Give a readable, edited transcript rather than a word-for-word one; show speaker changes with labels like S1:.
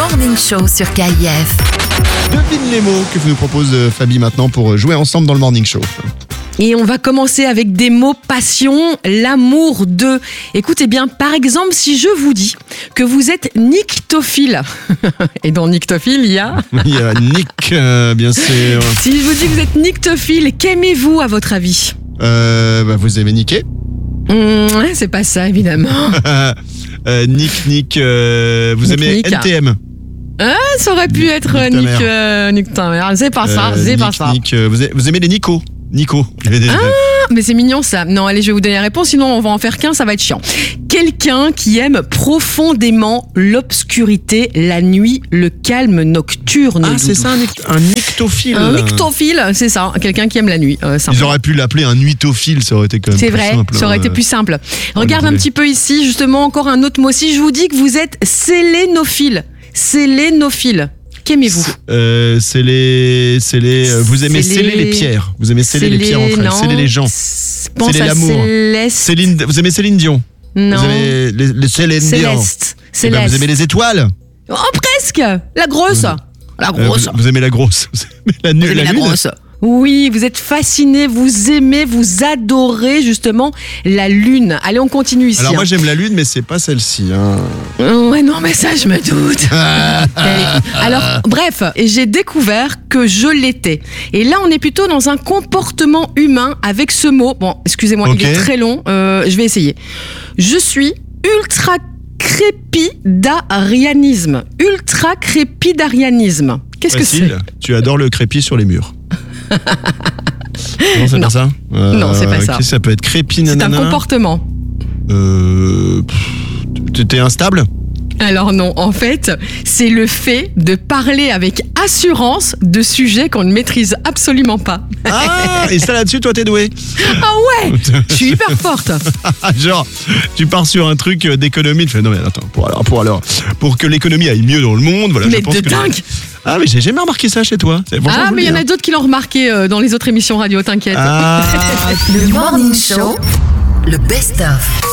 S1: Morning Show sur KIF.
S2: Devine les mots que vous nous propose Fabi maintenant pour jouer ensemble dans le Morning Show.
S3: Et on va commencer avec des mots passion, l'amour de. Écoutez bien, par exemple, si je vous dis que vous êtes nyctophile, et dans nyctophile, il y a...
S2: Il y a Nick, bien sûr.
S3: Si je vous dis que vous êtes nyctophile, qu'aimez-vous à votre avis ?
S2: Vous aimez niquer
S3: C'est pas ça, évidemment.
S2: Nick, vous aimez
S3: Nick.
S2: NTM
S3: Ça aurait pu être Nick ta mère. C'est pas ça, c'est pas ça.
S2: Nick, vous aimez les Nico.
S3: Mais c'est mignon ça. Non, allez, je vais vous donner la réponse, sinon on va en faire qu'un, ça va être chiant. Quelqu'un qui aime profondément l'obscurité, la nuit, le calme nocturne.
S2: Ah, c'est ça, un nyctophile.
S3: Un nyctophile, c'est ça. Quelqu'un qui aime la nuit.
S2: Ils auraient pu l'appeler un nuitophile, ça aurait été quand même
S3: c'est
S2: plus
S3: vrai,
S2: simple.
S3: ça aurait été plus simple. Regarde un petit peu ici, justement, encore un autre mot. Si je vous dis que vous êtes sélénophile. Sélénophile. Qu'aimez-vous ?
S2: Vous aimez sceller les pierres. Vous aimez sceller les pierres entre elles, sceller les gens.
S3: Pense à
S2: l'amour.
S3: Céleste.
S2: Vous aimez Céline Dion.
S3: Non.
S2: Vous aimez les Céline Dion.
S3: Céleste.
S2: Vous aimez les étoiles.
S3: Oh, presque. La grosse. La grosse.
S2: Vous aimez la grosse. Vous aimez la lune.
S3: Grosse. Oui, vous êtes fasciné, vous aimez, vous adorez justement la lune. Allez, on continue ici.
S2: Alors moi j'aime la lune, mais c'est pas celle-ci.
S3: Ouais, non, mais ça je me doute. Alors, bref, j'ai découvert que je l'étais. Et là, on est plutôt dans un comportement humain avec ce mot. Bon, excusez-moi,
S2: Ok.
S3: il est très long. Je vais essayer. Je suis ultra crépidarianisme. Ultra crépidarianisme. Qu'est-ce que c'est ?
S2: Tu adores le crépi sur les murs. Non, c'est pas ça.
S3: Non, c'est pas ça.
S2: Ça peut être crépi,
S3: C'est un
S2: nanana.
S3: comportement.
S2: T'es instable.
S3: Alors non, en fait, c'est le fait de parler avec assurance de sujets qu'on ne maîtrise absolument pas.
S2: Ah, et ça là-dessus, toi, t'es doué.
S3: Ah ouais, je suis hyper forte.
S2: Genre, tu pars sur un truc d'économie, tu fais non mais attends, pour que l'économie aille mieux dans le monde, voilà.
S3: Mais
S2: je pense
S3: de
S2: que
S3: dingue.
S2: Ah mais j'ai jamais remarqué ça chez toi.
S3: Ah mais il y en a d'autres qui l'ont remarqué dans les autres émissions radio, t'inquiète.
S2: Ah.
S1: Le Morning Show, le best-of.